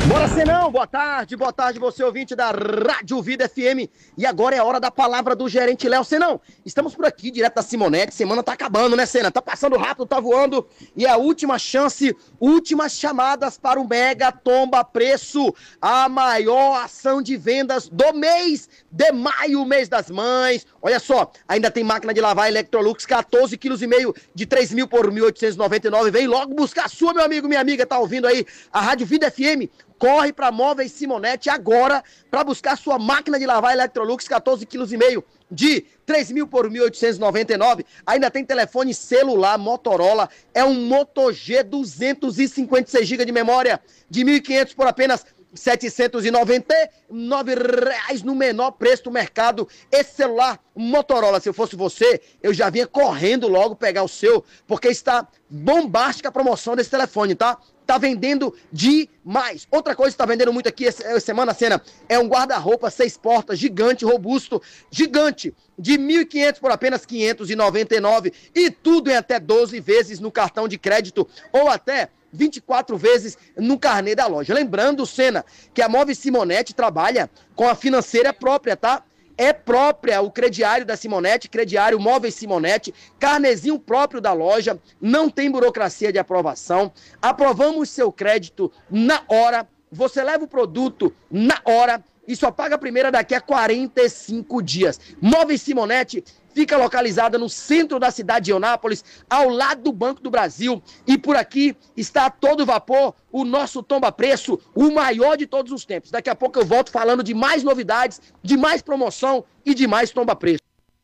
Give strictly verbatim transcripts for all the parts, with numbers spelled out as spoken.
Bora, Senão, boa tarde, boa tarde, você ouvinte da Rádio Vida F M. E agora é a hora da palavra do gerente Léo. Senão, estamos por aqui, direto da Simonete. Semana tá acabando, né, Sena? Tá passando rápido, tá voando. E é a última chance, últimas chamadas para o Mega Tomba Preço. A maior ação de vendas do mês de maio, mês das mães. Olha só, ainda tem máquina de lavar Electrolux, quatorze quilos e meio de três mil por mil oitocentos e noventa e nove. Vem logo buscar a sua, meu amigo, minha amiga. Tá ouvindo aí a Rádio Vida F M? Corre para Móveis Simonete agora para buscar sua máquina de lavar Electrolux, quatorze quilos e meio de três mil por mil oitocentos e noventa e nove. Ainda tem telefone celular Motorola, é um Moto G duzentos e cinquenta e seis gigabytes de memória de mil e quinhentos por apenas setecentos e noventa e nove reais no menor preço do mercado. Esse celular Motorola, se eu fosse você, eu já vinha correndo logo pegar o seu, porque está bombástica a promoção desse telefone, tá? Tá vendendo demais. Outra coisa que tá vendendo muito aqui essa semana, Cena, é um guarda-roupa seis portas, gigante, robusto, gigante, de mil e quinhentos por apenas quinhentos e noventa e nove. E tudo em até doze vezes no cartão de crédito ou até vinte e quatro vezes no carnê da loja. Lembrando, Cena, que a Móveis Simonete trabalha com a financeira própria, tá? É própria o crediário da Simonete, crediário Móveis Simonete, carnezinho próprio da loja, não tem burocracia de aprovação, aprovamos seu crédito na hora, você leva o produto na hora e só paga a primeira daqui a quarenta e cinco dias. Móveis Simonete fica localizada no centro da cidade de Eunápolis, ao lado do Banco do Brasil. E por aqui está a todo vapor o nosso Tomba Preço, o maior de todos os tempos. Daqui a pouco eu volto falando de mais novidades, de mais promoção e de mais Tomba Preço.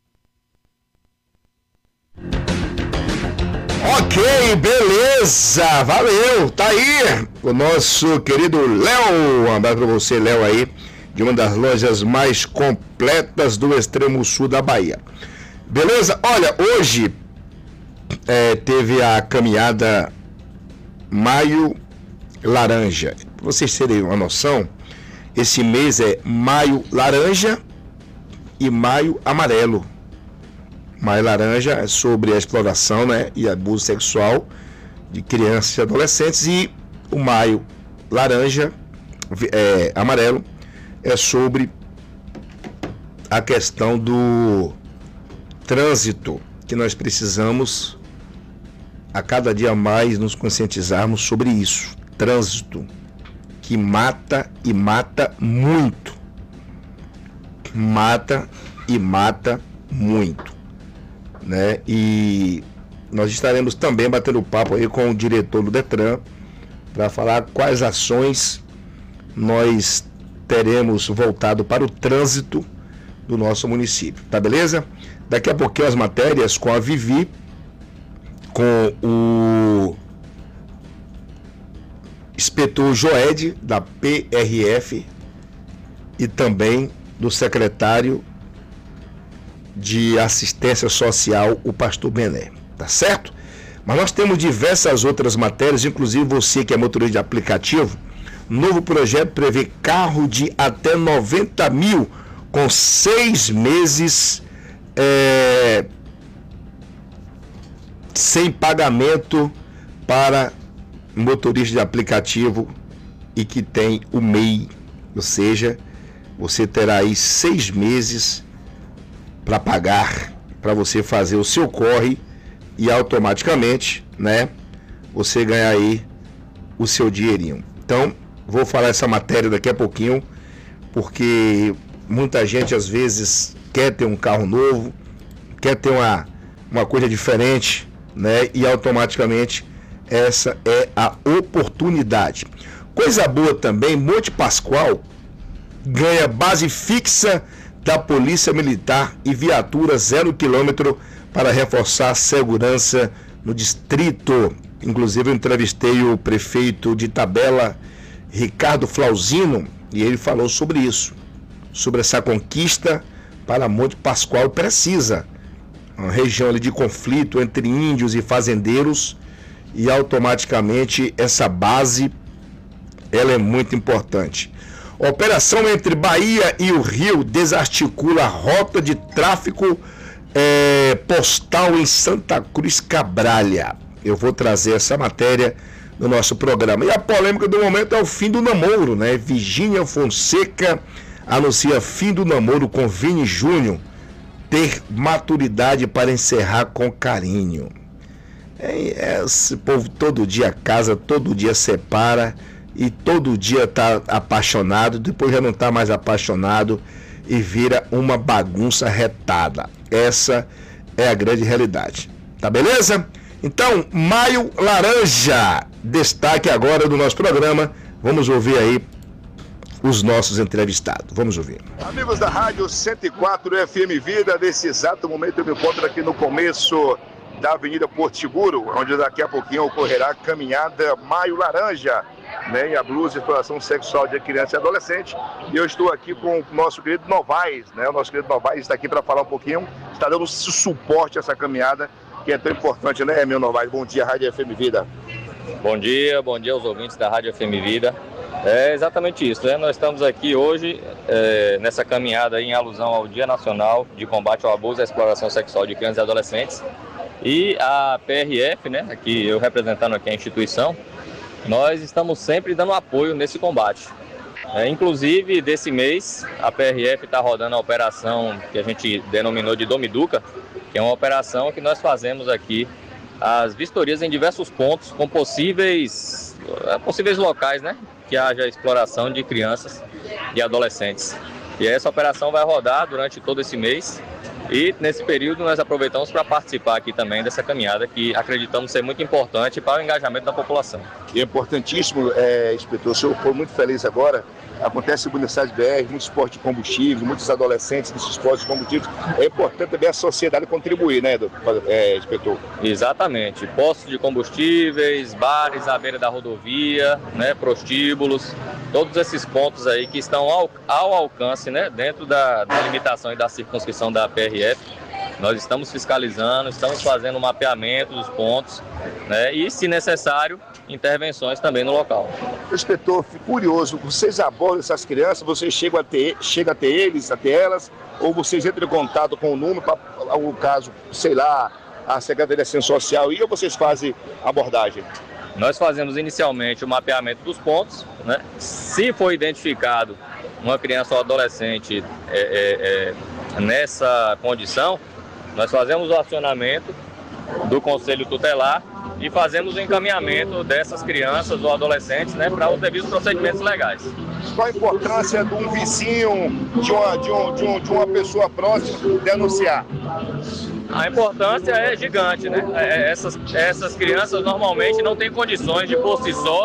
Ok, beleza, valeu, tá aí o nosso querido Léo. Um abraço pra você, Léo, aí, de uma das lojas mais completas do extremo sul da Bahia. Beleza? Olha, hoje é, teve a caminhada Maio Laranja. Para vocês terem uma noção, esse mês é Maio Laranja e Maio Amarelo. Maio Laranja é sobre a exploração, né, e abuso sexual de crianças e adolescentes, e o Maio Laranja, é, Amarelo, é sobre a questão do trânsito, que nós precisamos a cada dia mais nos conscientizarmos sobre isso. Trânsito que mata e mata muito. Mata e mata muito, né? E nós estaremos também batendo papo aí com o diretor do Detran para falar quais ações nós teremos voltado para o trânsito do nosso município, tá beleza? Daqui a pouquinho as matérias com a Vivi, com o inspetor Joed, da P R F, e também do secretário de Assistência Social, o pastor Bené, tá certo? Mas nós temos diversas outras matérias, inclusive você que é motorista de aplicativo. Novo projeto prevê carro de até noventa mil com seis meses É, sem pagamento para motorista de aplicativo e que tem o M E I, ou seja, você terá aí seis meses para pagar, para você fazer o seu corre e automaticamente, né, você ganhar aí o seu dinheirinho. Então, vou falar essa matéria daqui a pouquinho, porque muita gente às vezes quer ter um carro novo, quer ter uma, uma coisa diferente, né? E automaticamente essa é a oportunidade. Coisa boa também, Monte Pascoal ganha base fixa da Polícia Militar e viatura zero quilômetro para reforçar a segurança no distrito. Inclusive eu entrevistei o prefeito de Itabela, Ricardo Flauzino, e ele falou sobre isso, sobre essa conquista para Monte Pascoal. Precisa, uma região ali de conflito entre índios e fazendeiros, e automaticamente essa base ela é muito importante. Operação entre Bahia e o Rio desarticula a rota de tráfico é, postal em Santa Cruz Cabralha. Eu vou trazer essa matéria no nosso programa. E a polêmica do momento é o fim do namoro, né? Virgínia Fonseca anuncia fim do namoro com Vini Júnior, ter maturidade para encerrar com carinho. É, esse povo todo dia casa, todo dia separa e todo dia tá apaixonado, depois já não tá mais apaixonado e vira uma bagunça retada. Essa é a grande realidade. Tá beleza? Então, Maio Laranja, destaque agora do nosso programa. Vamos ouvir aí os nossos entrevistados. Vamos ouvir. Amigos da Rádio cento e quatro F M Vida, nesse exato momento eu me encontro aqui no começo da Avenida Porto Seguro, onde daqui a pouquinho ocorrerá a caminhada Maio Laranja, né, e a blusa de exploração sexual de criança e adolescente. E eu estou aqui com o nosso querido Novaes, né? O nosso querido Novaes está aqui para falar um pouquinho, está dando suporte a essa caminhada, que é tão importante, né, meu Novaes? Bom dia, Rádio F M Vida. Bom dia, bom dia aos ouvintes da Rádio F M Vida. É exatamente isso, né? Nós estamos aqui hoje é, nessa caminhada em alusão ao Dia Nacional de Combate ao Abuso e à Exploração Sexual de Crianças e Adolescentes. E a P R F, né, aqui eu representando aqui a instituição, nós estamos sempre dando apoio nesse combate. É, inclusive, desse mês, a P R F está rodando a operação que a gente denominou de Domiduca, que é uma operação que nós fazemos aqui as vistorias em diversos pontos com possíveis, possíveis locais, né, que haja exploração de crianças e adolescentes. E essa operação vai rodar durante todo esse mês e nesse período nós aproveitamos para participar aqui também dessa caminhada que acreditamos ser muito importante para o engajamento da população. E é importantíssimo, é, inspetor, o senhor foi muito feliz agora, acontece em Buenos Aires B R, muito esporte de combustíveis, muitos adolescentes nesses esportes de combustíveis, é importante também a sociedade contribuir, né, é, inspetor? Exatamente, postos de combustíveis, bares à beira da rodovia, né, prostíbulos, todos esses pontos aí que estão ao, ao alcance, né, dentro da, da limitação e da circunscrição da P R F. Nós estamos fiscalizando, estamos fazendo um mapeamento dos pontos, né, e, se necessário, intervenções também no local. Inspetor, fico curioso, vocês abordam essas crianças, vocês chegam a ter, chegam a ter eles, até elas, ou vocês entram em contato com o número para algum caso, sei lá, a Secretaria de Assistência Social, e ou vocês fazem abordagem? Nós fazemos inicialmente o mapeamento dos pontos, né? Se for identificado uma criança ou adolescente é, é, é, nessa condição, nós fazemos o acionamento do Conselho Tutelar e fazemos o encaminhamento dessas crianças ou adolescentes, né, para os devidos procedimentos legais. Qual a importância de um vizinho, de uma, de um, de um, de uma pessoa próxima denunciar? A importância é gigante, né? Essas, essas crianças normalmente não têm condições de, por si só,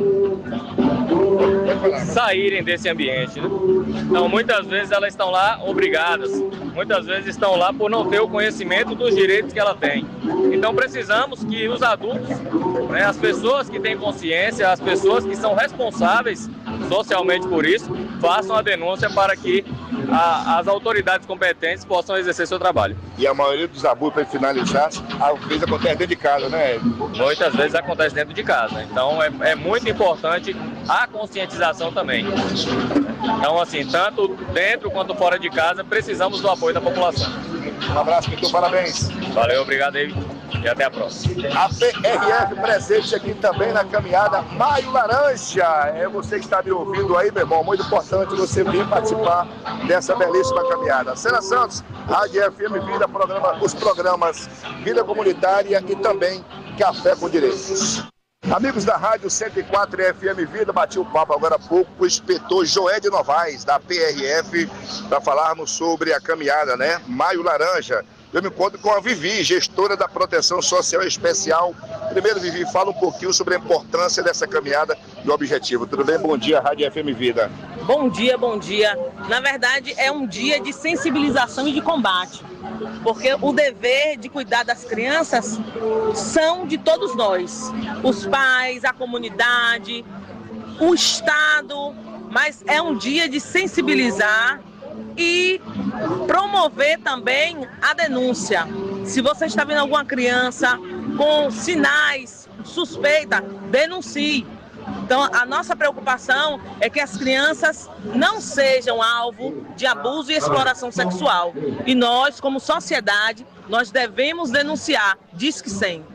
saírem desse ambiente, né? Então, muitas vezes elas estão lá obrigadas, muitas vezes estão lá por não ter o conhecimento dos direitos que ela tem. Então, precisamos que os adultos, né, as pessoas que têm consciência, as pessoas que são responsáveis socialmente por isso, façam a denúncia para que a, as autoridades competentes possam exercer seu trabalho. E a maioria dos abusos, para finalizar, às vezes acontece dentro de casa, né? Muitas vezes acontece dentro de casa. Então é, é muito importante a conscientização também. Então, assim, tanto dentro quanto fora de casa, precisamos do apoio da população. Um abraço, Vitor, parabéns. Valeu, obrigado aí e até a próxima. A P R F presente aqui também na caminhada Maio Laranja. É você que está me ouvindo aí, meu irmão. Muito importante você vir participar dessa belíssima caminhada. Cena Santos, Rádio F M Vida, programa, os programas Vida Comunitária e também Café com Direitos. Amigos da Rádio cento e quatro F M Vida, bati o papo agora há pouco com o inspetor Joé de Novaes, da P R F, para falarmos sobre a caminhada, né? Maio Laranja. Eu me encontro com a Vivi, gestora da Proteção Social Especial. Primeiro, Vivi, fala um pouquinho sobre a importância dessa caminhada e o objetivo. Tudo bem? Bom dia, Rádio F M Vida. Bom dia, bom dia. Na verdade, é um dia de sensibilização e de combate, porque o dever de cuidar das crianças são de todos nós, os pais, a comunidade, o Estado, mas é um dia de sensibilizar e promover também a denúncia. Se você está vendo alguma criança com sinais suspeita, denuncie. Então, a nossa preocupação é que as crianças não sejam alvo de abuso e exploração sexual. E nós, como sociedade, nós devemos denunciar. Diz que sim.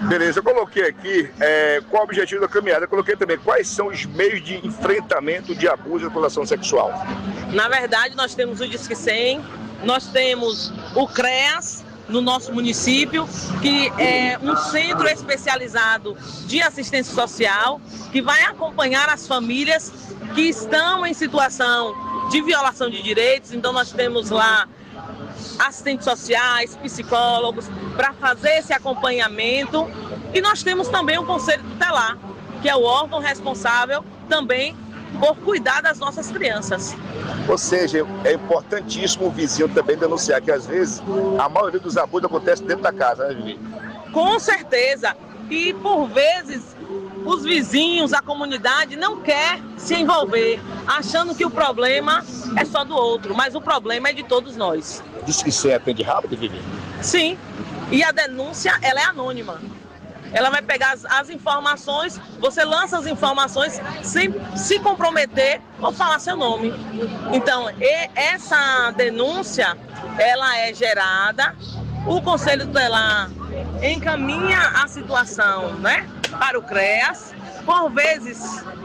Beleza, eu coloquei aqui é, qual o objetivo da caminhada. Eu coloquei também quais são os meios de enfrentamento de abuso e exploração sexual. Na verdade, nós temos o Disque cem, nós temos o CREAS no nosso município, que é um centro especializado de assistência social, que vai acompanhar as famílias que estão em situação de violação de direitos. Então nós temos lá assistentes sociais, psicólogos, para fazer esse acompanhamento. E nós temos também o Conselho Tutelar, que é o órgão responsável também por cuidar das nossas crianças. Ou seja, é importantíssimo o vizinho também denunciar, que às vezes a maioria dos abusos acontece dentro da casa, né, Vivi? Com certeza. E por vezes os vizinhos, a comunidade não quer se envolver, achando que o problema é só do outro, mas o problema é de todos nós. Diz que você atende rápido, Vivi? Sim. E a denúncia, ela é anônima. Ela vai pegar as, as informações, você lança as informações sem se comprometer ou falar seu nome. Então, e, essa denúncia, ela é gerada, o Conselho Tutelar encaminha a situação, né, para o CREAS. Por vezes,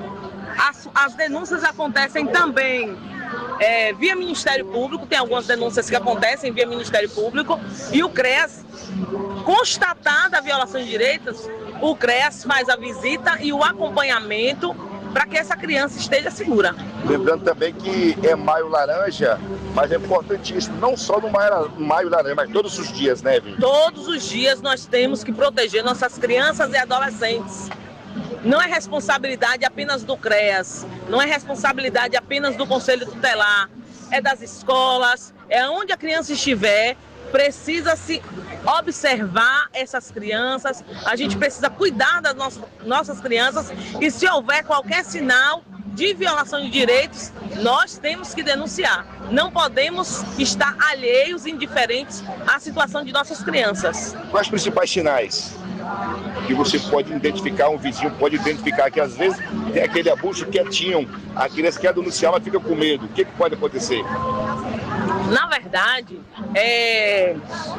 as, as denúncias acontecem também é, via Ministério Público, tem algumas denúncias que acontecem via Ministério Público, e o CREAS, constatada a violação de direitos, o CREAS faz a visita e o acompanhamento para que essa criança esteja segura. Lembrando também que é Maio Laranja, mas é importantíssimo, não só no Maio, Maio Laranja, mas todos os dias, né, Vivi? Todos os dias nós temos que proteger nossas crianças e adolescentes. Não é responsabilidade apenas do CREAS, não é responsabilidade apenas do Conselho Tutelar, é das escolas, é onde a criança estiver. Precisa se observar essas crianças, a gente precisa cuidar das nossas, nossas crianças, e se houver qualquer sinal de violação de direitos, nós temos que denunciar. Não podemos estar alheios, indiferentes à situação de nossas crianças. Quais os principais sinais que você pode identificar, um vizinho pode identificar, que às vezes tem aquele abuso quietinho, a criança quer denunciar, mas fica com medo? O que, que pode acontecer? Na verdade, é,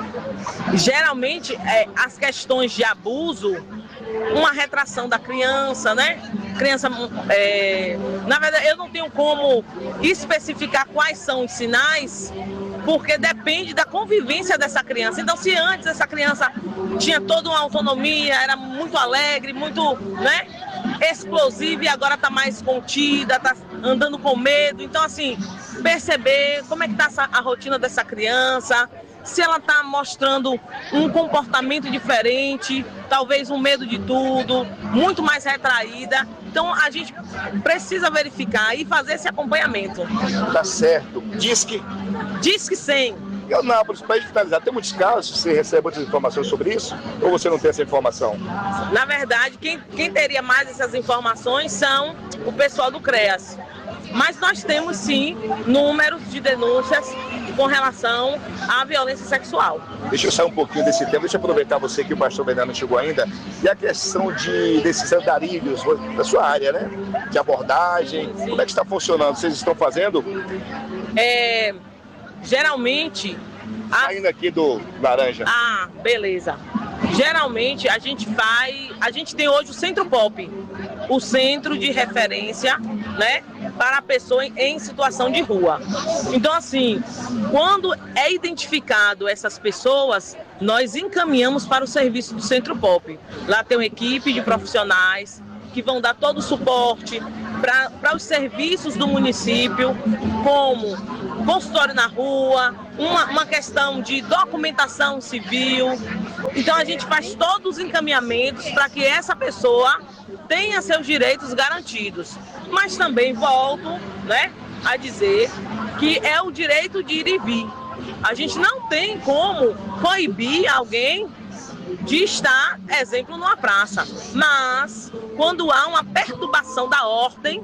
geralmente é, as questões de abuso, uma retração da criança, né? Criança, é, na verdade, eu não tenho como especificar quais são os sinais, porque depende da convivência dessa criança. Então, se antes essa criança tinha toda uma autonomia, era muito alegre, muito, né, explosiva, e agora está mais contida, está andando com medo. Então, assim, perceber como é que está a rotina dessa criança, se ela está mostrando um comportamento diferente, talvez um medo de tudo, muito mais retraída. Então, a gente precisa verificar e fazer esse acompanhamento. Tá certo. Disque? Disque cem. Eu não, para a gente finalizar, tem muitos casos, você recebe muitas informações sobre isso, ou você não tem essa informação? Na verdade, quem, quem teria mais essas informações são o pessoal do CREAS. Mas nós temos, sim, números de denúncias com relação à violência sexual. Deixa eu sair um pouquinho desse tema, deixa eu aproveitar você que o pastor Bernardo não chegou ainda, e a questão de, desses andarilhos da sua área, né? De abordagem, sim. Como é que está funcionando? Vocês estão fazendo? É, geralmente... Saindo a... aqui do Laranja. Ah, beleza. Geralmente a gente vai, a gente tem hoje o Centro Pop, o centro de referência, né, para a pessoa em situação de rua. Então, assim, quando é identificado essas pessoas, nós encaminhamos para o serviço do Centro Pop. Lá tem uma equipe de profissionais que vão dar todo o suporte para os serviços do município, como consultório na rua, uma, uma questão de documentação civil. Então a gente faz todos os encaminhamentos para que essa pessoa tenha seus direitos garantidos. Mas também volto, né, a dizer que é o direito de ir e vir. A gente não tem como coibir alguém de estar, exemplo, numa praça. Mas, quando há uma perturbação da ordem,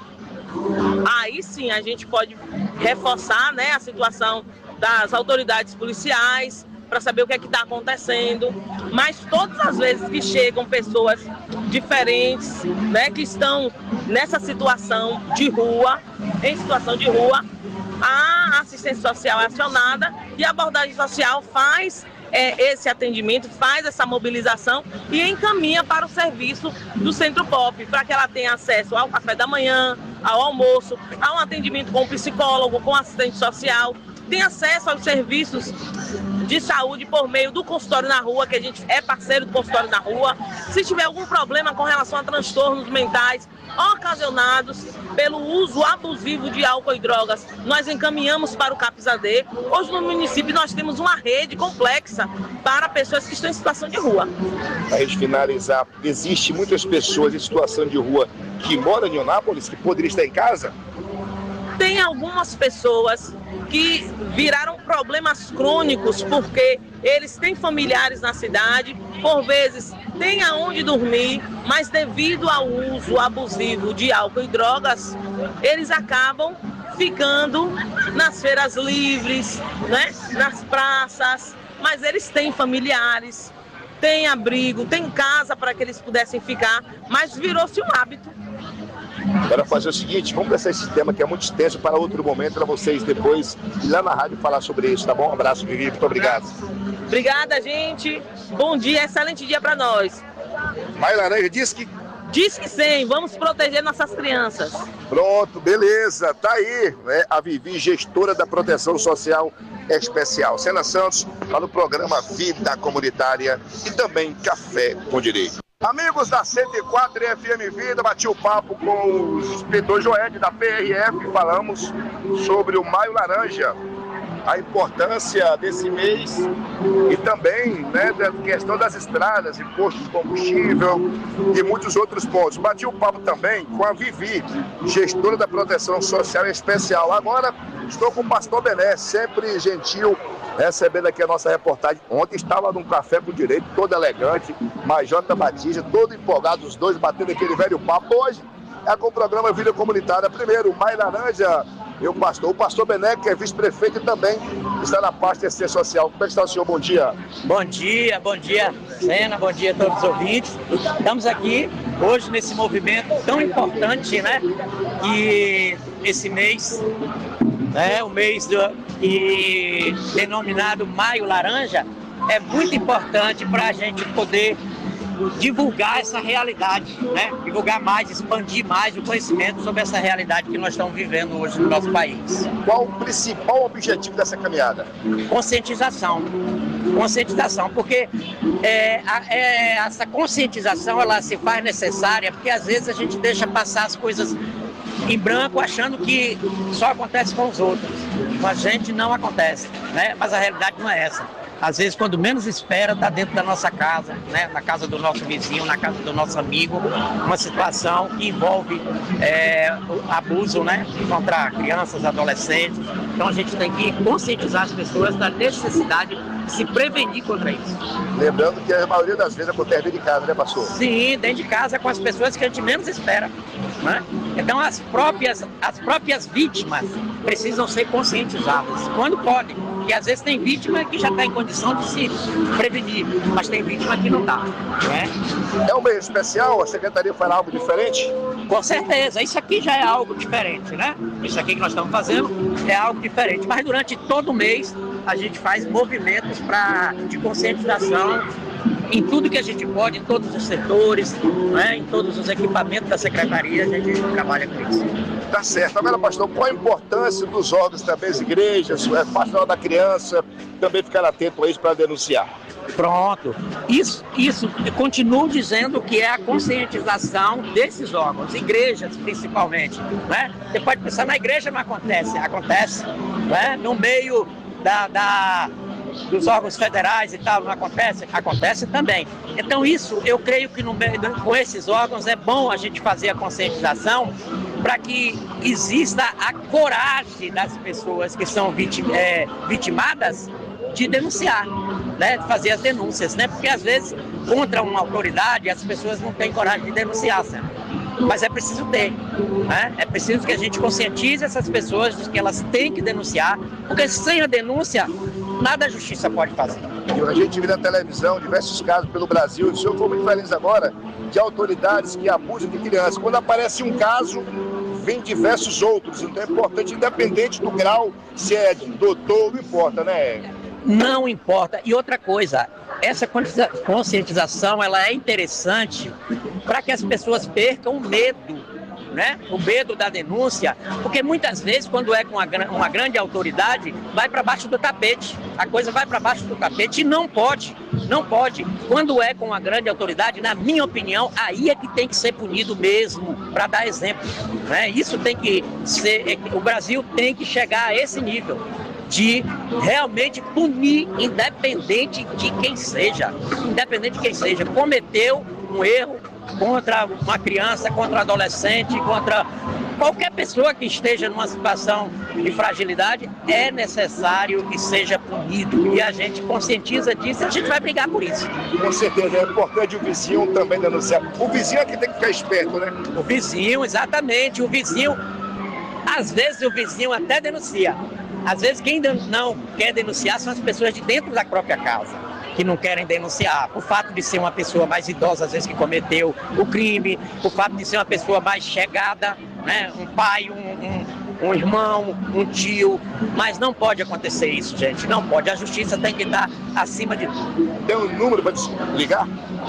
aí sim a gente pode reforçar, né, a situação das autoridades policiais para saber o que é que está acontecendo. Mas todas as vezes que chegam pessoas diferentes, né, que estão nessa situação de rua, em situação de rua, a assistência social é acionada e a abordagem social faz é, esse atendimento, faz essa mobilização e encaminha para o serviço do Centro Pop, para que ela tenha acesso ao café da manhã, ao almoço, a um atendimento com psicólogo, com assistente social, tem acesso aos serviços de saúde por meio do consultório na rua, que a gente é parceiro do consultório na rua. Se tiver algum problema com relação a transtornos mentais ocasionados pelo uso abusivo de álcool e drogas, nós encaminhamos para o CAPS-A D. Hoje no município nós temos uma rede complexa para pessoas que estão em situação de rua. Para a gente finalizar, existe muitas pessoas em situação de rua que moram em Eunápolis, que poderiam estar em casa? Tem algumas pessoas que viraram problemas crônicos porque eles têm familiares na cidade, por vezes têm aonde dormir, mas devido ao uso abusivo de álcool e drogas, eles acabam ficando nas feiras livres, né? Nas praças, mas eles têm familiares, têm abrigo, têm casa para que eles pudessem ficar, mas virou-se um hábito. Para fazer o seguinte, vamos deixar esse tema que é muito extenso para outro momento, para vocês depois ir lá na rádio falar sobre isso, tá bom? Um abraço, Vivi, muito obrigado. Obrigada, gente. Bom dia, excelente dia para nós. Maio Laranja diz que... Diz que sim, vamos proteger nossas crianças. Pronto, beleza, tá aí, né? A Vivi, gestora da Proteção Social Especial. Sena Santos, para o programa Vida Comunitária e também Café com Direito. Amigos da cento e quatro F M Vida, bati o papo com o inspetor Joed da P R F, falamos sobre o Maio Laranja, a importância desse mês e também, né, da questão das estradas, imposto de combustível e muitos outros pontos. Bati o papo também com a Vivi, gestora da Proteção Social Especial. Agora estou com o pastor Bené, sempre gentil, recebendo aqui a nossa reportagem. Ontem estava num café com direito, todo elegante, Majota Batista, todo empolgado, os dois batendo aquele velho papo. Hoje é com o programa Vida Comunitária. Primeiro, o Maio Laranja, e o pastor. O pastor Bené, que é vice-prefeito e também está na parte de assistência social. Como é que está o senhor? Bom dia. Bom dia, bom dia, Sena, bom dia a todos os ouvintes. Estamos aqui hoje nesse movimento tão importante, né? E esse mês, né, o mês do, e denominado Maio Laranja, é muito importante para a gente poder divulgar essa realidade, né? Divulgar mais, expandir mais o conhecimento sobre essa realidade que nós estamos vivendo hoje no nosso país. Qual o principal objetivo dessa caminhada? Conscientização. Conscientização, porque é, a, é, essa conscientização ela se faz necessária porque às vezes a gente deixa passar as coisas em branco achando que só acontece com os outros. Com a gente não acontece, né? Mas a realidade não é essa. Às vezes, quando menos espera, está dentro da nossa casa, né? Na casa do nosso vizinho, na casa do nosso amigo, uma situação que envolve é, abuso, né? Contra crianças, adolescentes. Então a gente tem que conscientizar as pessoas da necessidade de se prevenir contra isso. Lembrando que a maioria das vezes acontece dentro de casa, né, pastor? Sim, dentro de casa, com as pessoas que a gente menos espera, né? Então as próprias, as próprias vítimas precisam ser conscientizadas, quando podem. E às vezes tem vítima que já está em condição de se prevenir, mas tem vítima que não está, né? É um mês especial? A Secretaria fará algo diferente? Com certeza, isso aqui já é algo diferente, né? Isso aqui que nós estamos fazendo é algo diferente, mas durante todo o mês a gente faz movimentos pra, de conscientização em tudo que a gente pode, em todos os setores, né? Em todos os equipamentos da Secretaria, a gente trabalha com isso. Tá certo. Agora, pastor, qual a importância dos órgãos também, as igrejas, a pastoral da criança, também ficar atento a isso para denunciar? Pronto. Isso, isso, eu continuo dizendo que é a conscientização desses órgãos, igrejas principalmente, né? Você pode pensar, na igreja não acontece, acontece, né? No meio da... da dos órgãos federais e tal, não acontece? Acontece também. Então isso, eu creio que no, com esses órgãos é bom a gente fazer a conscientização para que exista a coragem das pessoas que são vitim, é, vitimadas de denunciar, né? De fazer as denúncias, né? Porque às vezes contra uma autoridade as pessoas não têm coragem de denunciar, sabe? Mas é preciso ter, né? É preciso que a gente conscientize essas pessoas de que elas têm que denunciar, porque sem a denúncia, nada a justiça pode fazer. A gente vê na televisão diversos casos pelo Brasil, o senhor foi muito feliz agora, de autoridades que abusam de crianças. Quando aparece um caso, vem diversos outros, então é importante, independente do grau, se é doutor, não importa, né? Não importa. E outra coisa, essa conscientização ela é interessante para que as pessoas percam o medo, né? O medo da denúncia, porque muitas vezes, quando é com uma, uma grande autoridade, vai para baixo do tapete. A coisa vai para baixo do tapete e não pode, não pode. Quando é com uma grande autoridade, na minha opinião, aí é que tem que ser punido mesmo, para dar exemplo, né? Isso tem que ser, o Brasil tem que chegar a esse nível de realmente punir, independente de quem seja, independente de quem seja, cometeu um erro contra uma criança, contra um adolescente, contra qualquer pessoa que esteja numa situação de fragilidade, é necessário que seja punido. E a gente conscientiza disso e a gente vai brigar por isso. Com certeza, é importante o vizinho também denunciar. O vizinho é que tem que ficar esperto, né? O vizinho, exatamente, o vizinho, às vezes o vizinho até denuncia. Às vezes quem não quer denunciar são as pessoas de dentro da própria casa, que não querem denunciar, por fato de ser uma pessoa mais idosa, às vezes, que cometeu o crime, por fato de ser uma pessoa mais chegada, né? Um pai, um, um, um irmão, um tio, mas não pode acontecer isso, gente, não pode. A justiça tem que estar acima de tudo. Tem um número para ligar?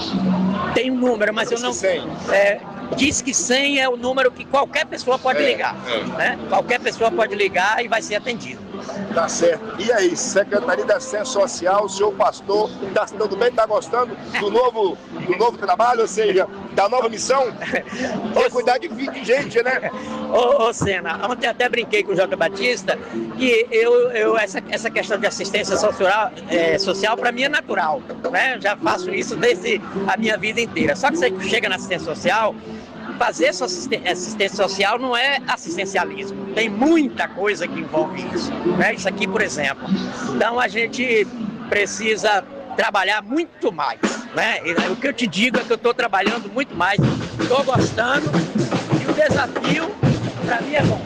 Tem um número, mas eu não... É, diz que cem é o número que qualquer pessoa pode é, ligar, é. Né? Qualquer pessoa pode ligar e vai ser atendido. Tá certo. E aí, Secretaria da Assistência Social, o senhor pastor, está se dando bem, está gostando do novo, do novo trabalho, ou seja, da nova missão? É cuidar de, de gente, né? Ô, ô Sena, ontem até brinquei com o Jota Batista que eu, eu, essa, essa questão de assistência social, é, social para mim é natural, né? Já faço isso desde a minha vida inteira. Só que você chega na assistência social, fazer essa assistência social não é assistencialismo. Tem muita coisa que envolve isso, né? Isso aqui, por exemplo. Então, a gente precisa trabalhar muito mais, né? E o que eu te digo é que eu estou trabalhando muito mais, estou gostando e o desafio, para mim, é bom.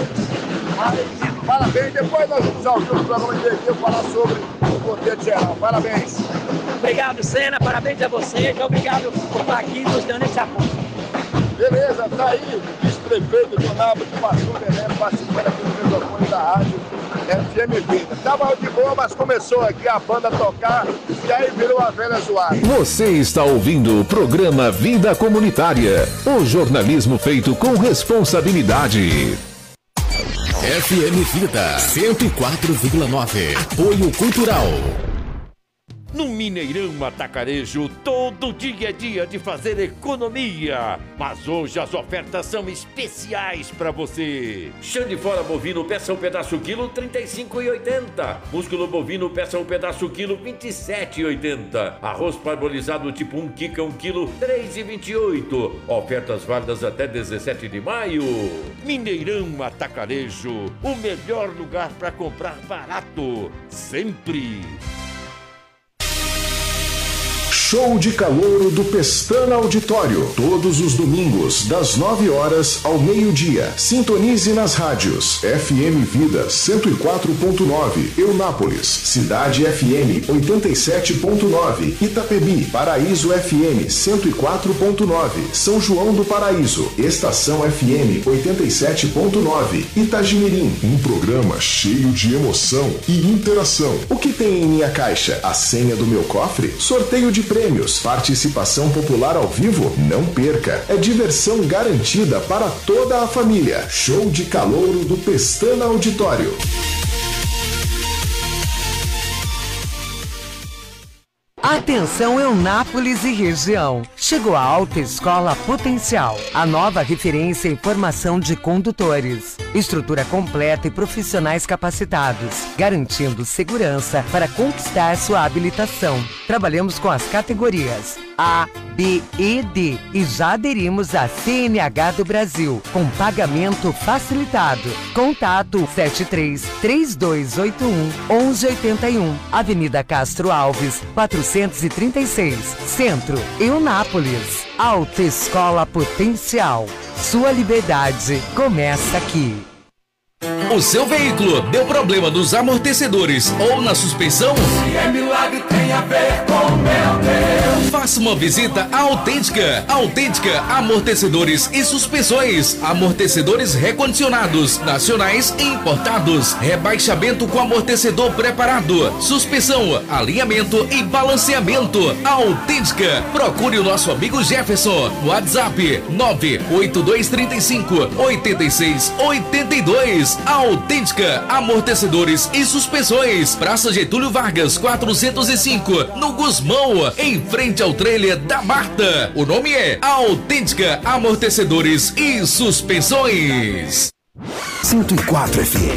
Parabéns. Depois nós vamos ao programa de review falar sobre o contexto geral. Parabéns. Obrigado, Sena. Parabéns a vocês. Obrigado por estar aqui nos dando esse apoio. Beleza, tá aí o vice-prefeito do Nápoles, o pastor Belém, participando aqui no microfone da rádio F M Vida. Tava de boa, mas começou aqui a banda a tocar e aí virou a velha zoada. Você está ouvindo o programa Vida Comunitária, o jornalismo feito com responsabilidade. F M Vida cento e quatro vírgula nove. Apoio Cultural. No Mineirão Atacarejo, todo dia é dia de fazer economia. Mas hoje as ofertas são especiais para você. Chão de fora bovino, peça um pedaço quilo, trinta e cinco reais e oitenta centavos. Músculo bovino, peça um pedaço quilo, vinte e sete reais e oitenta centavos. Arroz parbolizado tipo um quica, um quilo, três reais e vinte e oito centavos. Ofertas válidas até dezessete de maio. Mineirão Atacarejo, o melhor lugar para comprar barato. Sempre. Show de calouro do Pestana Auditório. Todos os domingos, das nove horas ao meio-dia. Sintonize nas rádios F M Vida cento e quatro ponto nove, Eunápolis, Cidade F M oitenta e sete ponto nove, Itapebi, Paraíso F M cento e quatro ponto nove, São João do Paraíso, Estação F M oitenta e sete ponto nove, Itagimirim. Um programa cheio de emoção e interação. O que tem em minha caixa? A senha do meu cofre? Sorteio de prêmios, participação popular ao vivo? Não perca, é diversão garantida para toda a família. Show de calouro do Pestana Auditório. Atenção Eunápolis e região. Chegou a Alta Escola Potencial, a nova referência em formação de condutores. Estrutura completa e profissionais capacitados, garantindo segurança para conquistar sua habilitação. Trabalhamos com as categorias A, B e D e já aderimos à C N H do Brasil, com pagamento facilitado. Contato sete três, três dois oito um, um um oito um, Avenida Castro Alves, quatrocentos e trinta e seis, Centro, Eunápolis. Alta Escola Potencial. Sua liberdade começa aqui. O seu veículo deu problema nos amortecedores ou na suspensão? Se é milagre, tem a ver com meu Deus. Faça uma visita à Autêntica. Autêntica Amortecedores e Suspensões. Amortecedores recondicionados, nacionais e importados. Rebaixamento com amortecedor preparado. Suspensão, alinhamento e balanceamento. Autêntica. Procure o nosso amigo Jefferson. WhatsApp nove oito dois três cinco oito seis oito dois. Autêntica Amortecedores e Suspensões. Praça Getúlio Vargas quatrocentos e cinco, no Gusmão, em frente ao trailer da Marta. O nome é Autêntica Amortecedores e Suspensões. cento e quatro F M.